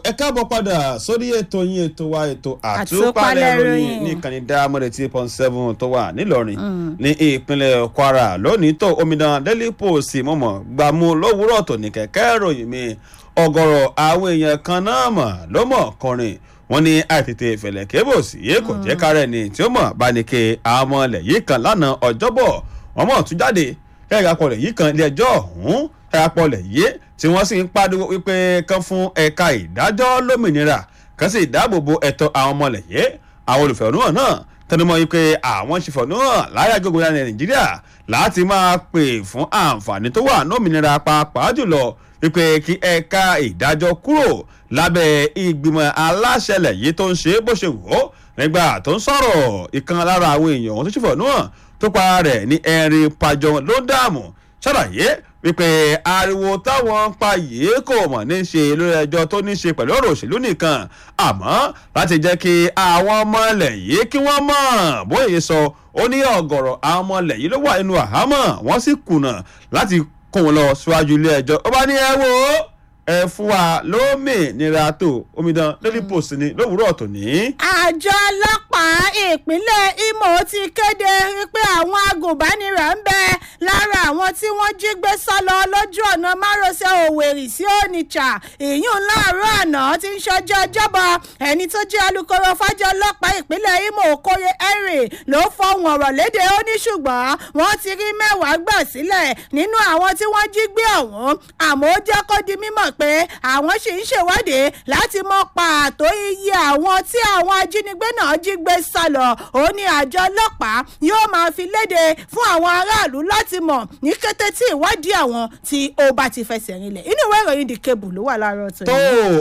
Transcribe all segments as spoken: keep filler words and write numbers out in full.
ẹ káàbọ̀ padà sórí ètò yín ètò wa ètò àtúpalẹ̀ ìròyìn ní ìkànnì Diamond eighty eight point seven tó wà nílọrin ní ìpínlẹ̀ Kwara lónìí tó omidan Daily Post mọ̀mọ́ gbàmú lówùúrọ̀ tó ní kẹ̀kẹ́ ìròyìn mi ọ̀gọ̀rọ̀ àwọn èèyàn kan náà mọ̀ ló mọ̀ kọrin wọ́n ní àìtètè ìfẹ̀lẹ̀ kébò sí yé kò jẹ́ kárẹ̀ ni tí ó mọ̀ bá ní ke àwọn ọmọ ilẹ̀ yìí kan lánàá ọjọ́bọ̀ wọ́n mọ̀ tún jáde kẹ́ẹ̀ka pọ̀lẹ̀ yìí kan ilé ẹjọ́ ọ̀hún kẹ́ẹ̀ka pọ̀lẹ̀ yìí tí wọ́n sì ń pariwo wípé kan fún ẹ̀ka ìdájọ́ lómìnira kan sì dáàbòbo ẹ̀tọ́ àwọn ọmọ ilẹ̀ yìí àwọn olùfẹ̀hónúhàn náà tẹnumọ́ wípé àwọn ṣìfẹ̀hónúhàn láyà gbogbo ilẹ̀ Nàìjíríà láti máa pè fún àǹfààní tó wà lómìnira pàápàá jùlọ wípé kí ẹ̀ka ìdájọ́ kúrò lábẹ́ ìgbìmọ̀ aláṣẹlẹ̀ yìí tó ń ṣe bó ṣe wò ó nígbà tó ń sọ̀rọ̀ ìkan lára àwọn èèyàn ohun tó ṣìfẹ̀hónúhàn tó pa rẹ̀ ní Henry Pajon ló dààmú ṣàlàyé wípé ariwo táwọn ń pa yìí kò mọ̀ ní ṣe lórí ẹjọ́ tó ní ṣe pẹ̀lú ọ̀rọ̀ òṣèlú nìkan àmọ́ láti jẹ́ kí àwọn ọmọ ilẹ̀ yìí kí wọ́n mọ̀ bóyá sọ ó ní ọ̀gọ̀rọ̀ àwọn ọmọ ilẹ̀ yìí ló wà nínú àhámọ́ wọ́n sì kùnà láti kó wọn lọ síwájú ilé ẹjọ́ ó bá ní ẹ wò ó ẹ fún wa lómìnira tó omidan Daily Post ní lówùúrọ̀ tòní. àjọ ọlọ́pàá ìpínlẹ̀ Imo ti kéde wípé àwọn agùnbánirọ̀ ń bẹ lára àwọn tí wọ́n jí gbé sálọ lójú ọ̀nà márosẹ̀ Òwèrì sí Onitsha ìyún láàárọ̀ àná tí ń ṣọjọ́ ọjọ́bọ̀ ẹni tó jẹ́ alukoro fájọ ọlọ́pàá ìpínlẹ̀ Imo Okoye Henry ló fọhùn ọ̀rọ̀ lédè ó ní ṣùgbọ́n wọ́n ti rí mẹ́wàá gbà sílẹ̀ nínú àwọn tí wọ́n jí gbé ọ̀hún àmọ́ ó jẹ́ kó di mímọ̀ pé àwọn sì ń ṣèwádìí láti mọ pàtó iye àwọn tí àwọn ajínigbé náà jí gbé sá lọ ó ní àjọ ọlọ́pàá yóò máa fi léde fún àwọn aráàlú láti mọ̀ ní kété tí ìwádìí àwọn tí ó bá ti fẹsẹ̀ rinlẹ̀ inú ìwé ìròyìn The Cable ló wà láàárọ̀ tòní. tó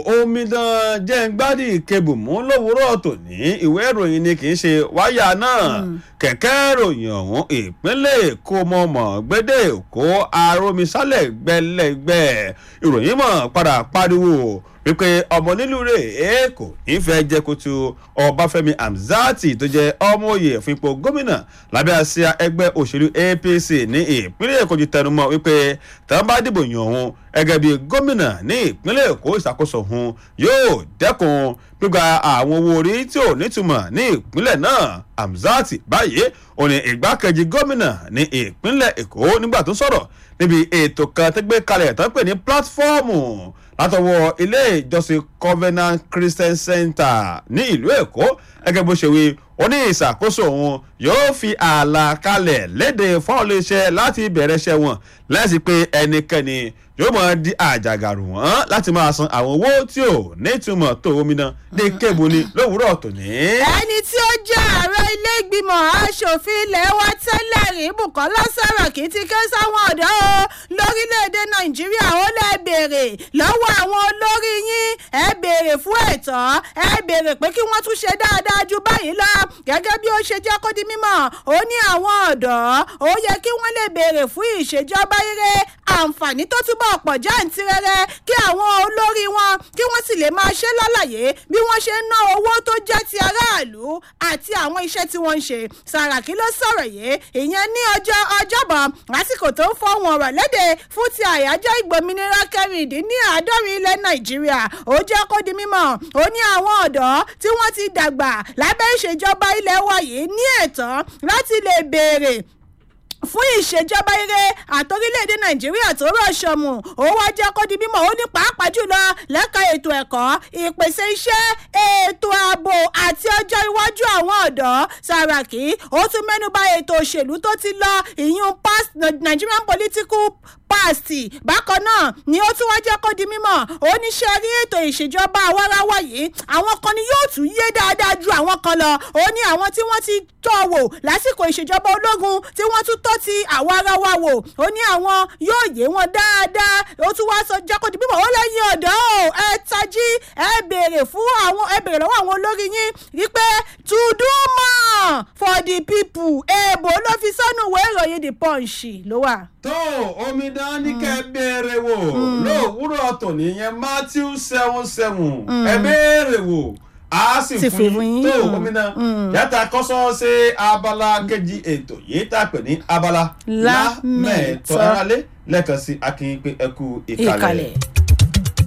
omidan jẹ́ ń gbádùn Cable mú lówùúrọ̀ tòní ìwé ìròyìn ni kì í ṣe wáyà náà kẹ̀kẹ́ ìròyìn ọ̀hún ìpínlẹ̀ Èkó mọ̀mọ́ gbédè Èkó arómisálẹ̀ gbẹlẹ́gbẹ́ ìròyìn mọ̀ padà pariwo wípé ọmọ nílùú rẹ̀ kò nífẹ̀ẹ́ jẹ́ kutu Ọbáfẹ́mi Hamzat tó jẹ́ ọmọ òye fún ipò gómìnà lábẹ́ àsíá ẹgbẹ́ òṣèlú A P C ní ìpínlẹ̀ Èkó ti tẹnumọ́ wípé tán bá dìbò yàn òun gẹ́gẹ́ bí gómìnà ní ìpínlẹ̀ Èkó ìṣàkóso òun yóò dẹ́kun gbígba àwọn owó orí tí ò nítumọ̀ ní ìpínlẹ̀ náà Hamzat báyìí òní ìgbákejì gómìnà ní ìpínlẹ̀ Èkó nígbà tó sọ̀rọ̀ níbi ètò kan tó gbé kalẹ̀ tó ń pè ní pílátífọ́ọ̀mù látọwọ́ ilé ìjọsìn Covenant Christian Center ní ìlú Èkó gẹ́gẹ́ bó ṣe wí ó ní ìṣàkóso òun yóò fi ààlà kalẹ̀ léde fún iléeṣẹ́ láti bẹ̀rẹ̀ iṣẹ́ wọn lẹ́sìn pé ẹnikẹ́ni yóò máa di àjàgàrù wọn láti máa san àwọn owó tí ò nítumọ̀ tó omidan dé kébù ni lówùúrọ̀ tòní. ẹni tí ó jẹ́ ààrẹ ilé ìgbìmọ̀ aṣòfin ilé wa tẹ́lẹ̀ rí Bùkọ́lá Sàràkí ti ké sáwọn ọ̀dọ́ o lórílẹ̀‐èdè Nàìjíríà ó lè béèrè lọ́wọ́ àwọn olórí yín ẹ béèrè fún ẹ̀tọ́ ẹ béèrè pé kí wọ́n tún ṣe dáadáa ju báyìí lọ gẹ́gẹ́ bí ó ṣe jẹ́ kó di mímọ̀ ó ní àwọn ọ̀dọ́ ó yẹ kí wọ́n lè béèrè fún ìṣèjọba rere àǹfààní tó túbọ̀ ọ̀pọ̀ jáǹtirẹrẹ kí àwọn olórí wọn kí wọ́n sì lè máa ṣe lálàyé bí wọ́n ṣe ń ná owó tó jẹ́ ti aráàlú àti àwọn iṣẹ́ tí wọ́n ń ṣe. Sàràkí ló sọ̀rọ̀ yìí ìyẹn ní ọjọ́ ọjọ́bọ̀ lásìkò tó ń fọhùn ọ̀rọ̀ lédè fún ti àyájọ́ ìgbòmìnira kẹrìndínláàádọ́rin ilẹ̀ Nàìjíríà ó jẹ́ kó di mímọ̀ ó ní àwọn ọ̀dọ́ tí wọ́n ti dàgbà lábẹ́ ìṣèjọba ilẹ̀ wa yìí ní ẹ̀tọ́ láti lè béèrè fún ìṣèjọba ire àtòrílẹ̀-èdè Nàìjíríà tó rọ̀ṣọ̀mù ó wá jẹ́ kó di mímọ̀ ó ní pàápàá jùlọ lẹ́ka ètò ẹ̀kọ́ ìpèsè iṣẹ́ ètò ààbò àti ọjọ́ iwájú àwọn ọ̀dọ́. Sàràkí ó tún mẹ́nubà ètò òṣèlú tó ti lọ ìyún past Nigerian political past bákan náà ni ó tún wá jẹ́ kó di mímọ̀ ó ní ṣe rí ètò ìṣèjọba àwarawa yìí àwọn kan ni yóò tún yé dáadáa ju àwọn kan lọ ó ní àwọn tí wọ́n ti tọ́ wò lásìkò ìṣèjọba ológun tí wọ́n tún tọ́ ti àwarawa wò ó ní àwọn yóò yé wọn dáadáa ó tún wá sọ jẹ́ kó di mímọ̀ ó lẹ́yìn ọ̀dọ́ o ẹ tají ẹ béèrè fún àwọn ẹ béèrè lọ́wọ́ àwọn olórí yín wípé to do more for the people èèbò ló fi sọ́nù ìwé ìròyìn The Punch ló wà. tó omidan ní kẹ́ béèrè wò lówùúrọ̀ tòní yẹn Matthew seven seven ẹ béèrè wò a sì fún yín tó gómìnà yàtà kọ́sọ́ ṣe abala kejì ètò yìí tá a pè ní abala lámẹ̀tọ́ ẹ̀rálé lẹ́ẹ̀kan sí akínyìn pé ẹ kú ìkàlẹ̀.